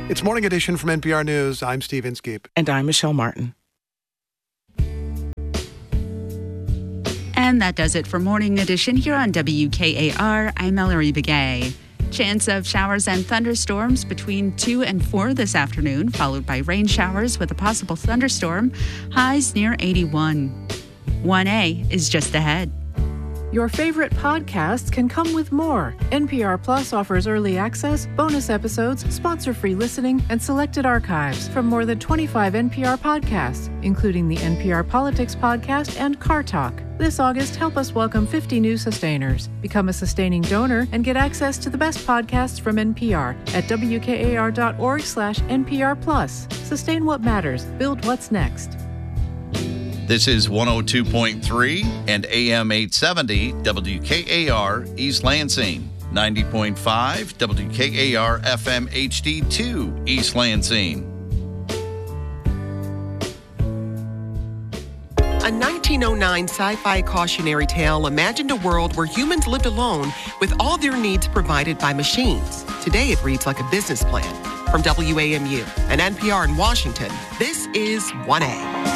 It's Morning Edition from NPR News. I'm Steve Inskeep. And I'm Michelle Martin. And that does it for Morning Edition here on WKAR. I'm Mallory Begay. Chance of showers and thunderstorms between 2 and 4 this afternoon, followed by rain showers with a possible thunderstorm. Highs near 81. 1A is just ahead. Your favorite podcasts can come with more. NPR Plus offers early access, bonus episodes, sponsor-free listening, and selected archives from more than 25 NPR podcasts, including the NPR Politics Podcast and Car Talk. This August, help us welcome 50 new sustainers. Become a sustaining donor and get access to the best podcasts from NPR at wkar.org/NPR Plus. Sustain what matters. Build what's next. This is 102.3 and AM 870 WKAR East Lansing, 90.5 WKAR FM HD2 East Lansing. A 1909 sci-fi cautionary tale imagined a world where humans lived alone with all their needs provided by machines. Today it reads like a business plan. From WAMU and NPR in Washington, this is 1A.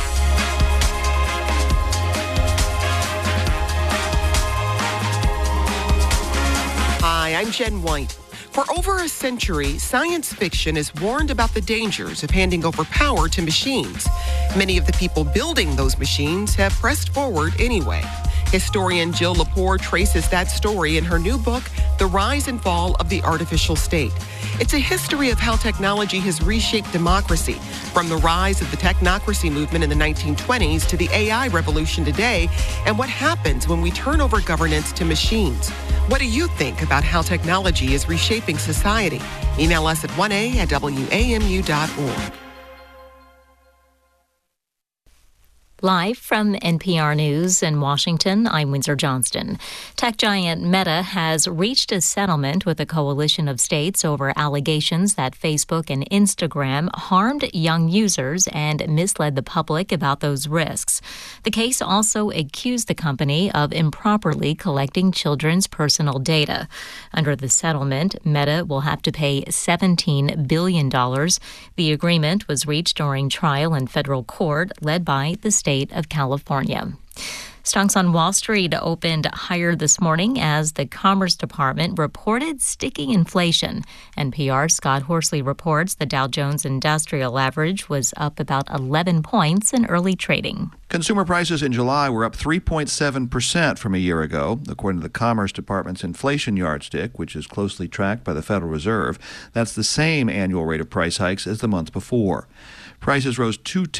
Hi, I'm Jen White. For over a century, science fiction has warned about the dangers of handing over power to machines. Many of the people building those machines have pressed forward anyway. Historian Jill Lepore traces that story in her new book, The Rise and Fall of the Artificial State. It's a history of how technology has reshaped democracy, from the rise of the technocracy movement in the 1920s to the AI revolution today, and what happens when we turn over governance to machines. What do you think about how technology is reshaping society? Email us at 1a@wamu.org. Live from NPR News in Washington, I'm Windsor Johnston. Tech giant Meta has reached a settlement with a coalition of states over allegations that Facebook and Instagram harmed young users and misled the public about those risks. The case also accused the company of improperly collecting children's personal data. Under the settlement, Meta will have to pay $17 billion. The agreement was reached during trial in federal court led by the state of California. Stocks on Wall Street opened higher this morning as the Commerce Department reported sticky inflation. NPR's Scott Horsley reports the Dow Jones Industrial Average was up about 11 points in early trading. Consumer prices in July were up 3.7% from a year ago, according to the Commerce Department's inflation yardstick, which is closely tracked by the Federal Reserve. That's the same annual rate of price hikes as the month before. Prices rose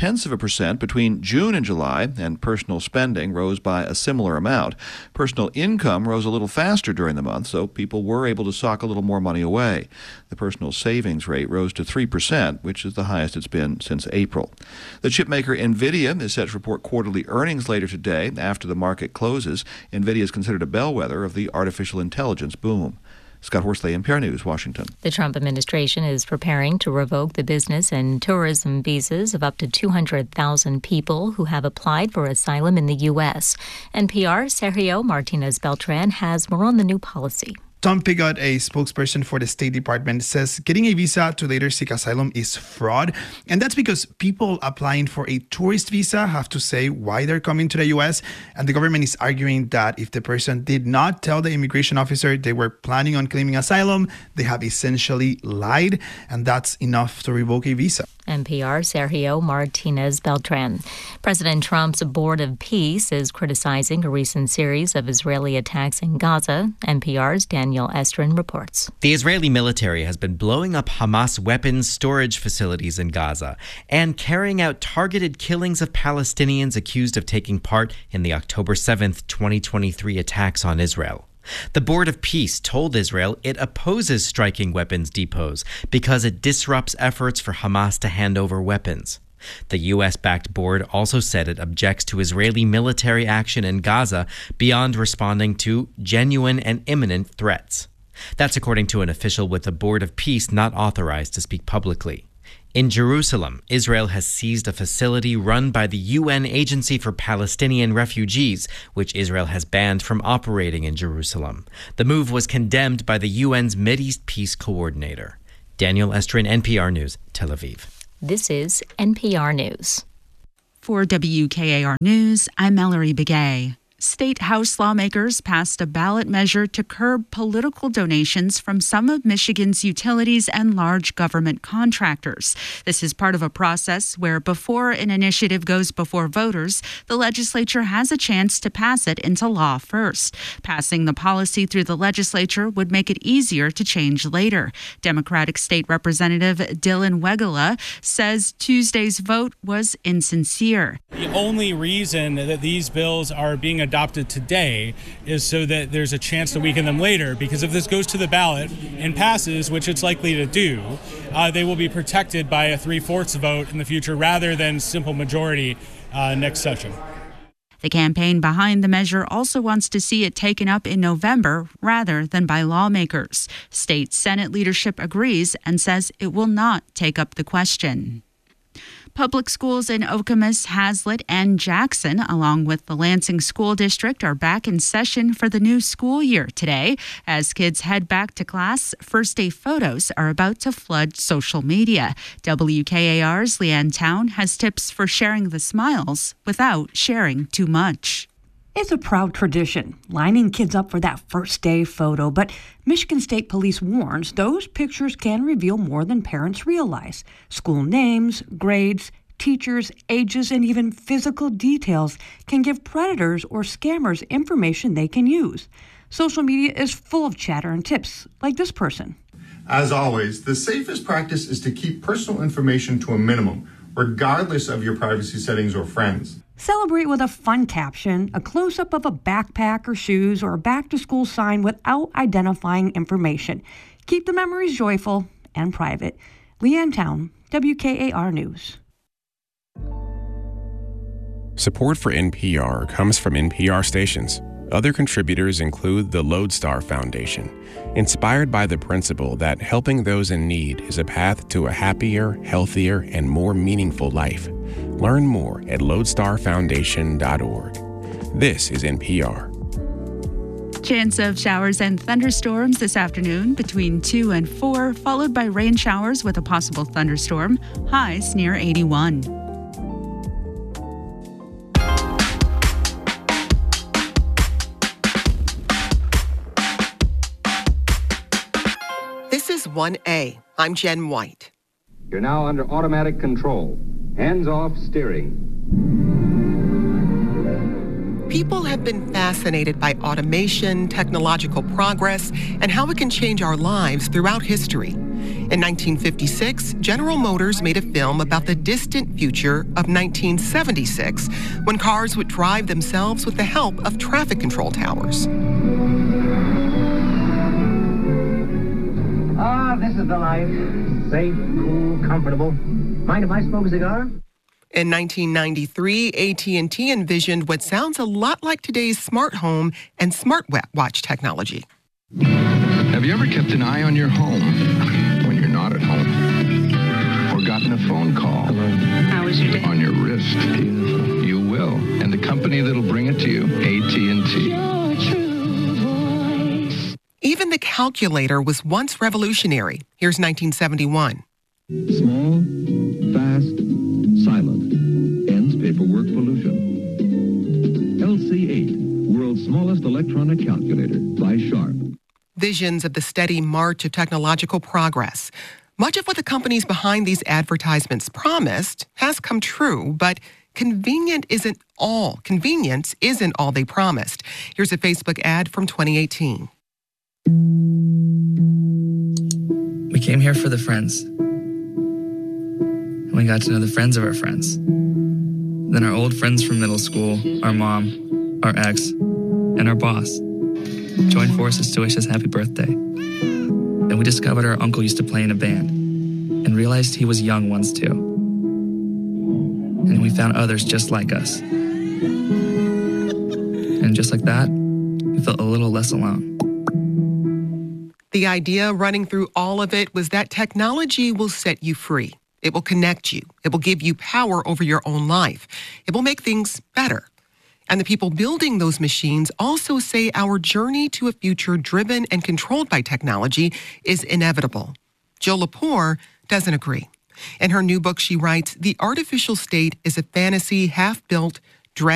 0.2% between June and July, and personal spending rose by a similar amount. Personal income rose a little faster during the month, so people were able to sock a little more money away. The personal savings rate rose to 3%, which is the highest it's been since April. The chipmaker NVIDIA is set to report quarterly earnings later today. After the market closes, NVIDIA is considered a bellwether of the artificial intelligence boom. Scott Horsley, NPR News, Washington. The Trump administration is preparing to revoke the business and tourism visas of up to 200,000 people who have applied for asylum in the U.S. NPR's Sergio Martinez Beltran has more on the new policy. Tom Pigott, a spokesperson for the State Department, says getting a visa to later seek asylum is fraud. And that's because people applying for a tourist visa have to say why they're coming to the U.S. And the government is arguing that if the person did not tell the immigration officer they were planning on claiming asylum, they have essentially lied. And that's enough to revoke a visa. NPR Sergio Martinez Beltran. President Trump's Board of Peace is criticizing a recent series of Israeli attacks in Gaza. NPR's Daniel Estrin reports. The Israeli military has been blowing up Hamas weapons storage facilities in Gaza and carrying out targeted killings of Palestinians accused of taking part in the October 7th, 2023 attacks on Israel. The Board of Peace told Israel it opposes striking weapons depots because it disrupts efforts for Hamas to hand over weapons. The U.S.-backed board also said it objects to Israeli military action in Gaza beyond responding to genuine and imminent threats. That's according to an official with the Board of Peace not authorized to speak publicly. In Jerusalem, Israel has seized a facility run by the UN Agency for Palestinian Refugees, which Israel has banned from operating in Jerusalem. The move was condemned by the UN's Mideast Peace Coordinator. Daniel Estrin, NPR News, Tel Aviv. This is NPR News. For WKAR News, I'm Mallory Begay. State House lawmakers passed a ballot measure to curb political donations from some of Michigan's utilities and large government contractors. This is part of a process where before an initiative goes before voters, the legislature has a chance to pass it into law first. Passing the policy through the legislature would make it easier to change later. Democratic State Representative Dylan Wegela says Tuesday's vote was insincere. The only reason that these bills are being adopted today is so that there's a chance to weaken them later, because if this goes to the ballot and passes, which it's likely to do, they will be protected by a 3/4 vote in the future rather than simple majority next session. The campaign behind the measure also wants to see it taken up in November rather than by lawmakers. State Senate leadership agrees and says it will not take up the question. Public schools in Okemos, Hazlet, and Jackson, along with the Lansing School District, are back in session for the new school year today. As kids head back to class, first-day photos are about to flood social media. WKAR's Leanne Town has tips for sharing the smiles without sharing too much. It's a proud tradition, lining kids up for that first day photo, but Michigan State Police warns those pictures can reveal more than parents realize. School names, grades, teachers, ages, and even physical details can give predators or scammers information they can use. Social media is full of chatter and tips, like this person. As always, the safest practice is to keep personal information to a minimum, regardless of your privacy settings or friends. Celebrate with a fun caption, a close-up of a backpack or shoes, or a back-to-school sign without identifying information. Keep the memories joyful and private. Leanne Town, WKAR News. Support for NPR comes from NPR stations. Other contributors include the Lodestar Foundation, inspired by the principle that helping those in need is a path to a happier, healthier, and more meaningful life. Learn more at lodestarfoundation.org. This is NPR. Chance of showers and thunderstorms this afternoon between 2 and 4, followed by rain showers with a possible thunderstorm. Highs near 81. This is 1A. I'm Jen White. You're now under automatic control. Hands-off steering. People have been fascinated by automation, technological progress, and how it can change our lives throughout history. In 1956, General Motors made a film about the distant future of 1976, when cars would drive themselves with the help of traffic control towers. This is the life. Safe, cool, comfortable. Mind if I smoke a cigar? In 1993, AT&T envisioned what sounds a lot like today's smart home and smart watch technology. Have you ever kept an eye on your home when you're not at home? Or gotten a phone call? Hello. How was your day? On your wrist? Beautiful. You will. And the company that'll bring it to you, AT&T. Your true voice. Even the calculator was once revolutionary. Here's 1971. Small, fast, silent. Ends paperwork pollution. LC8, world's smallest electronic calculator by Sharp. Visions of the steady march of technological progress. Much of what the companies behind these advertisements promised has come true, but convenience isn't all they promised. Here's a Facebook ad from 2018. We came here for the friends. And we got to know the friends of our friends. Then our old friends from middle school, our mom, our ex, and our boss joined forces to wish us happy birthday. Then we discovered our uncle used to play in a band and realized he was young once too. And we found others just like us. And just like that, we felt a little less alone. The idea running through all of it was that technology will set you free. It will connect you. It will give you power over your own life. It will make things better. And the people building those machines also say our journey to a future driven and controlled by technology is inevitable. Jill Lepore doesn't agree. In her new book, she writes, the artificial state is a fantasy half built,